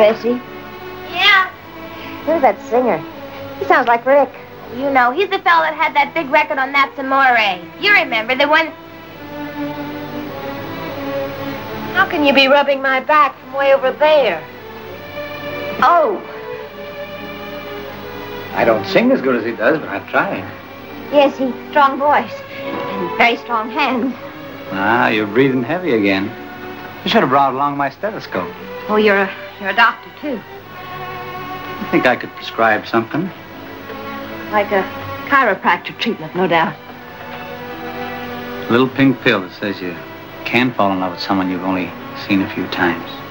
Bessie? Yeah. Who's that singer? He sounds like Rick. You know, he's the fellow that had that big record on That's Amore. You remember, the one... How can you be rubbing my back from way over there? Oh. I don't sing as good as he does, but I've tried. Yes, he's strong voice. And very strong hands. Ah, you're breathing heavy again. You should have brought along my stethoscope. Oh, you're a doctor, too. I think I could prescribe something. Like a chiropractor treatment, no doubt. A little pink pill that says you can fall in love with someone you've only seen a few times.